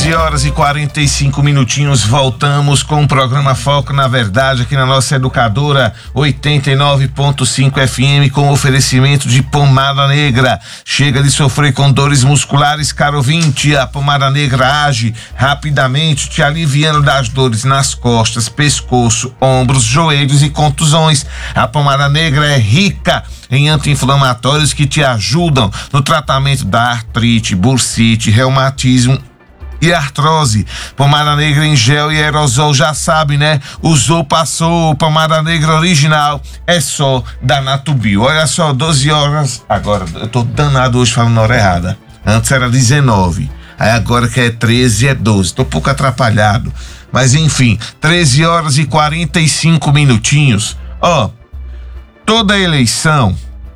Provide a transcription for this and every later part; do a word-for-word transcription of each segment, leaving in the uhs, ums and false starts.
treze horas e quarenta e cinco minutinhos, voltamos com o programa Foco na Verdade aqui na nossa Educadora oitenta e nove ponto cinco F M, com oferecimento de pomada negra. Chega de sofrer com dores musculares, caro ouvinte. A pomada negra age rapidamente, te aliviando das dores nas costas, pescoço, ombros, joelhos e contusões. A pomada negra é rica em anti-inflamatórios que te ajudam no tratamento da artrite, bursite, reumatismo e artrose. Pomada negra em gel e aerosol, já sabe, né? Usou, passou. Pomada negra original é só da Natubio. Olha só, doze horas. Agora, eu tô danado hoje falando na hora errada. Antes era dezenove. Aí agora que é treze, é doze. Tô um pouco atrapalhado. Mas enfim, treze horas e quarenta e cinco minutinhos. Ó, toda eleição,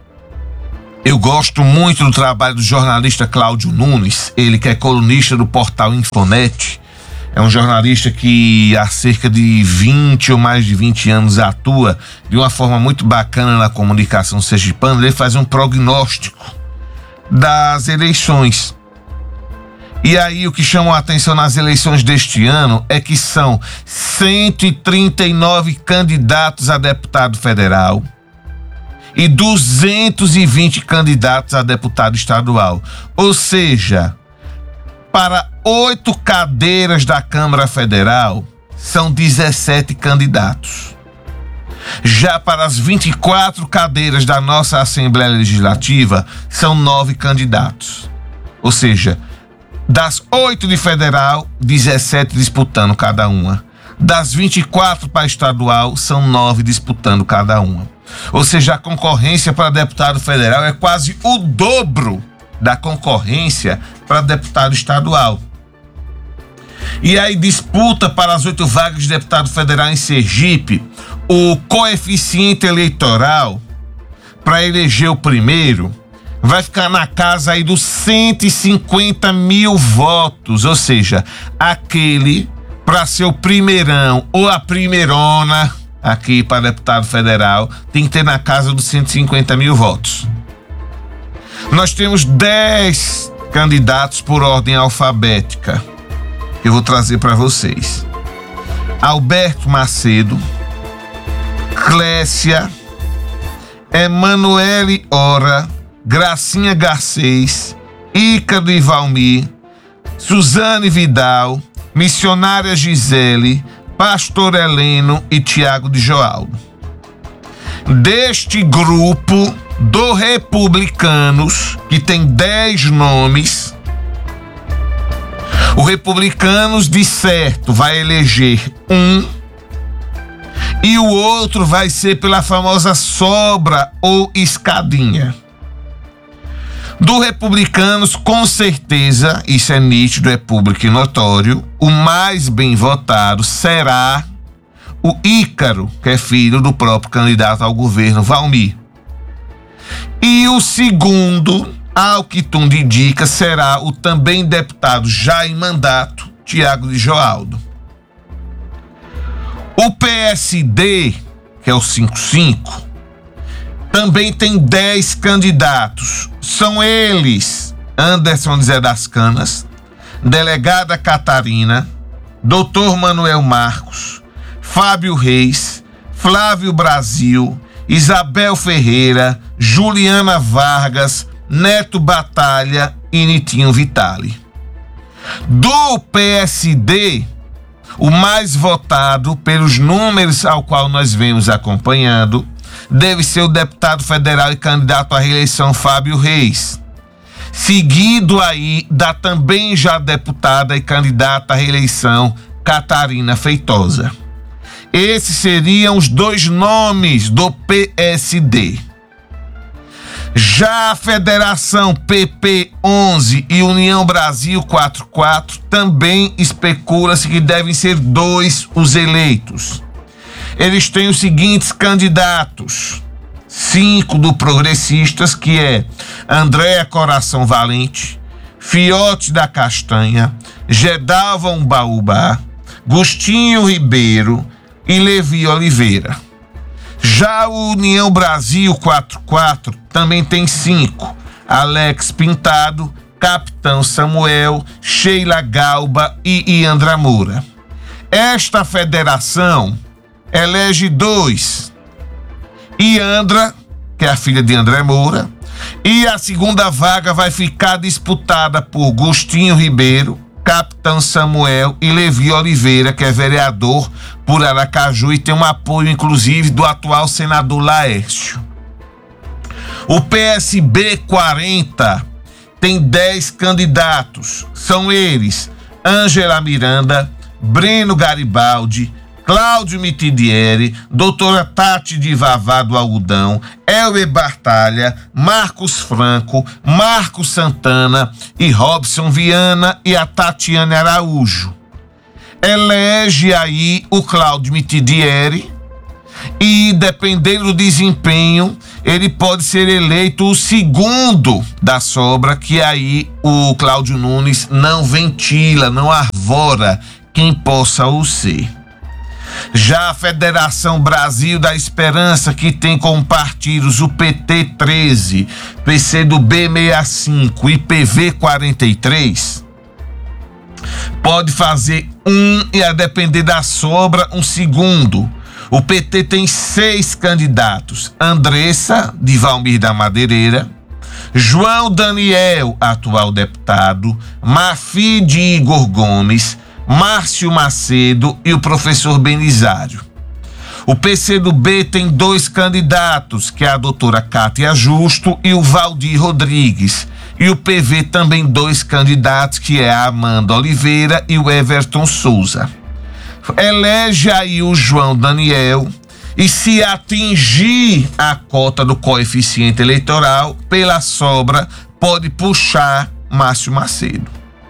eu gosto muito do trabalho do jornalista Cláudio Nunes, ele que é colunista do portal Infonet. É um jornalista que há cerca de vinte ou mais de vinte anos atua de uma forma muito bacana na comunicação sergipana. Ele faz um prognóstico das eleições. E aí o que chamou a atenção nas eleições deste ano é que são cento e trinta e nove candidatos a deputado federal e duzentos e vinte candidatos a deputado estadual. Ou seja, para oito cadeiras da Câmara Federal, são dezessete candidatos. Já para as vinte e quatro cadeiras da nossa Assembleia Legislativa, são nove candidatos. Ou seja, das oito de federal, dezessete disputando cada uma. Das vinte e quatro para estadual, são nove disputando cada uma. Ou seja, a concorrência para deputado federal é quase o dobro da concorrência para deputado estadual. E aí, disputa para as oito vagas de deputado federal em Sergipe, o coeficiente eleitoral para eleger o primeiro vai ficar na casa aí dos cento e cinquenta mil votos. Ou seja, aquele para ser o primeirão ou a primeirona aqui para deputado federal tem que ter na casa dos cento e cinquenta mil votos. Nós temos dez candidatos por ordem alfabética. Eu vou trazer para vocês: Alberto Macedo, Clécia, Emanuele Ora, Gracinha Garcês, Ícaro e Valmir, Suzane Vidal, Missionária Gisele, Pastor Heleno e Tiago de Joaldo. Deste grupo do Republicanos, que tem dez nomes, o Republicanos, de certo, vai eleger um e o outro vai ser pela famosa sobra ou escadinha. Do Republicanos, com certeza, isso é nítido, é público e notório, o mais bem votado será o Ícaro, que é filho do próprio candidato ao governo, Valmir. E o segundo, ao que tudo indica, será o também deputado já em mandato, Tiago de Joaldo. O P S D, que é o cinquenta e cinco, também tem dez candidatos. São eles: Anderson Zé das Canas, delegada Catarina, doutor Manuel Marcos, Fábio Reis, Flávio Brasil, Isabel Ferreira, Juliana Vargas, Neto Batalha e Nitinho Vitale. Do P S D, o mais votado pelos números ao qual nós vemos acompanhando deve ser o deputado federal e candidato à reeleição Fábio Reis, seguido aí da também já deputada e candidata à reeleição Catarina Feitosa. Esses seriam os dois nomes do P S D. Já a Federação P P onze e União Brasil quarenta e quatro também especula-se que devem ser dois os eleitos. Eles têm os seguintes candidatos: cinco do Progressistas, que é Andréa Coração Valente, Fiote da Castanha, Gedalva Umbaúba, Gustinho Ribeiro e Levi Oliveira. Já o União Brasil quarenta e quatro também tem cinco: Alex Pintado, Capitão Samuel, Sheila Galba e Iandra Moura. Esta federação elege dois. Iandra, que é a filha de André Moura, e a segunda vaga vai ficar disputada por Gustinho Ribeiro, Capitão Samuel e Levi Oliveira, que é vereador por Aracaju e tem um apoio, inclusive, do atual senador Laércio. O P S B quarenta tem dez candidatos. São eles: Ângela Miranda, Breno Garibaldi, Cláudio Mitidieri, doutora Tati de Vavá do Algodão, Elber Bartalha, Marcos Franco, Marcos Santana e Robson Viana e a Tatiane Araújo. Elege aí o Cláudio Mitidieri e, dependendo do desempenho, ele pode ser eleito o segundo da sobra, que aí o Cláudio Nunes não ventila, não arvora quem possa o ser. Já a Federação Brasil da Esperança, que tem como partidos o P T treze, P C do B sessenta e cinco e P V quarenta e três, pode fazer um e, a depender da sobra, um segundo. O P T tem seis candidatos: Andressa, de Valmir da Madeireira, João Daniel, atual deputado, Mafi de Igor Gomes, Márcio Macedo e o professor Benizário. O P C do B tem dois candidatos, que é a doutora Cátia Justo e o Valdir Rodrigues. E o P V também dois candidatos, que é a Amanda Oliveira e o Everton Souza. Elege aí o João Daniel e, se atingir a cota do coeficiente eleitoral, pela sobra, pode puxar Márcio Macedo.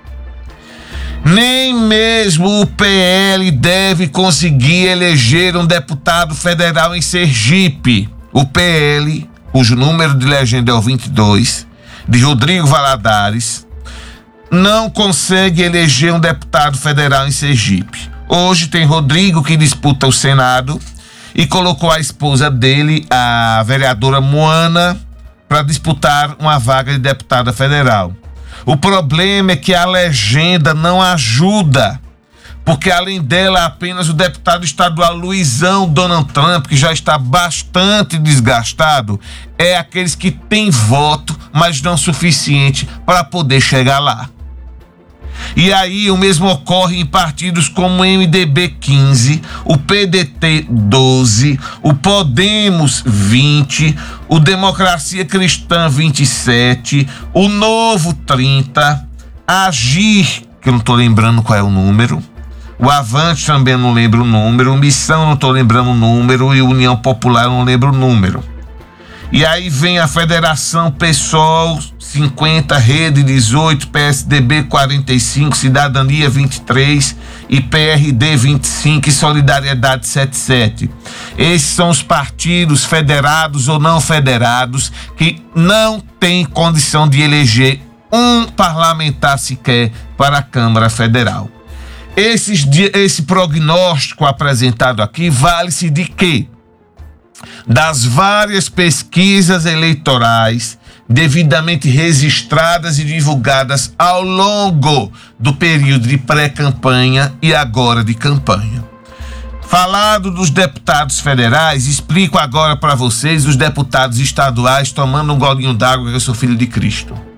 Nem mesmo o P L deve conseguir eleger um deputado federal em Sergipe. O P L, cujo número de legenda é o vinte e dois, de Rodrigo Valadares, não consegue eleger um deputado federal em Sergipe. Hoje tem Rodrigo, que disputa o Senado, e colocou a esposa dele, a vereadora Moana, para disputar uma vaga de deputada federal. O problema é que a legenda não ajuda, porque além dela, apenas o deputado estadual Luizão Donald Trump, que já está bastante desgastado, é aqueles que têm voto, mas não suficiente para poder chegar lá. E aí o mesmo ocorre em partidos como o M D B quinze, o P D T doze, o Podemos vinte, o Democracia Cristã vinte e sete, o Novo trinta, Agir, que eu não estou lembrando qual é o número, o Avante também não lembro o número, o Missão não estou lembrando o número e o União Popular não lembro o número. E aí vem a Federação PSOL cinquenta, Rede dezoito, P S D B quarenta e cinco, Cidadania vinte e três e P R D vinte e cinco e Solidariedade setenta e sete. Esses são os partidos federados ou não federados que não têm condição de eleger um parlamentar sequer para a Câmara Federal. Esses, esse prognóstico apresentado aqui vale-se de quê? Das várias pesquisas eleitorais devidamente registradas e divulgadas ao longo do período de pré-campanha e agora de campanha. Falado dos deputados federais, explico agora para vocês os deputados estaduais, tomando um golinho d'água, que eu sou filho de Cristo.